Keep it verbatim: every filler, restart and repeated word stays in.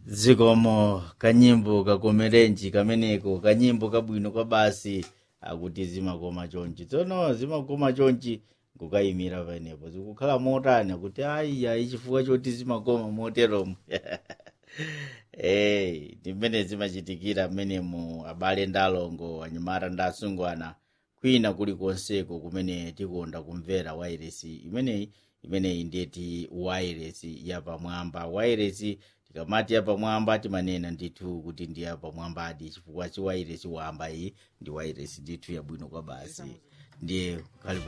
zikomo kanyimbo kakomerenji kameneko kanyimbo kabwino kwa basi akuti zimakoma chonchi tsono zimakoma chonchi kukayimira panepo zikukhala motani kuti ayi ayi chifukwa choti zimakoma moteromo eh ndimene zimachitikira mmene mu abale ndalongo anyamata ndasungwana kwina kuli konseko kumene tikonda kumvera wairesi imeneyi imeneyi ndeti wairesi yapamwamba wairesi tikamati yapamwamba timanena ndithu kuti ndi yapamwamba adi chifukwa chi wairesi wamba iyi ndi wairesi ndithu yabwino kwa basi ndiye